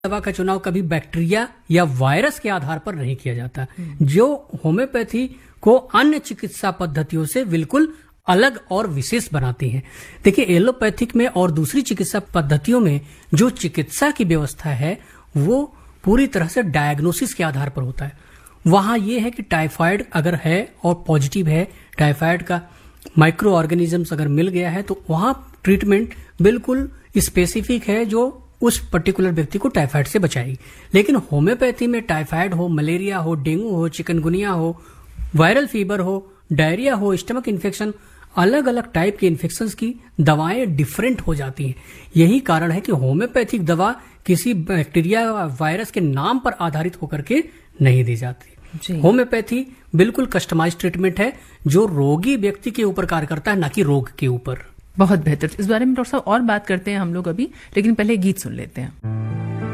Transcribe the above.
दवा का चुनाव कभी बैक्टीरिया या वायरस के आधार पर नहीं किया जाता, जो होम्योपैथी को अन्य चिकित्सा पद्धतियों से बिल्कुल अलग और विशेष बनाती हैं। देखिए, एलोपैथिक में और दूसरी चिकित्सा पद्धतियों में जो चिकित्सा की व्यवस्था है वो पूरी तरह से डायग्नोसिस के आधार पर होता है। वहां ये है कि टाइफाइड अगर है और पॉजिटिव है, टाइफाइड का माइक्रो ऑर्गेनिजम्स अगर मिल गया है, तो वहां ट्रीटमेंट बिल्कुल स्पेसिफिक है जो उस पर्टिकुलर व्यक्ति को टाइफाइड से बचाएगी। लेकिन होम्योपैथी में टाइफाइड हो, मलेरिया हो, डेंगू हो, चिकनगुनिया हो, वायरल फीवर हो, डायरिया हो, स्टमक इन्फेक्शन, अलग अलग टाइप के इन्फेक्शंस की दवाएं डिफरेंट हो जाती हैं। यही कारण है कि होम्योपैथिक दवा किसी बैक्टीरिया वायरस के नाम पर आधारित होकर के नहीं दी जाती। होम्योपैथी बिल्कुल कस्टमाइज्ड ट्रीटमेंट है जो रोगी व्यक्ति के ऊपर कार्य करता है, ना कि रोग के ऊपर। बहुत बेहतर। इस बारे में डॉक्टर साहब और बात करते हैं हम लोग अभी, लेकिन पहले गीत सुन लेते हैं।